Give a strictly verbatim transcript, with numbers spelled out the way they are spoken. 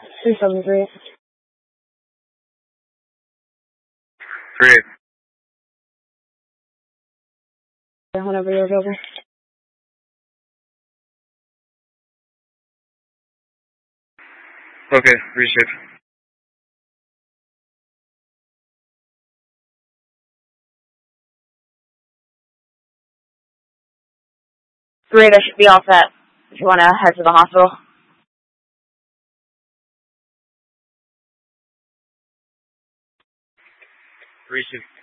three seven three. Three. Whenever you're available. Okay, reshape. Great, I should be all set. If you want to head to the hospital. Reshape.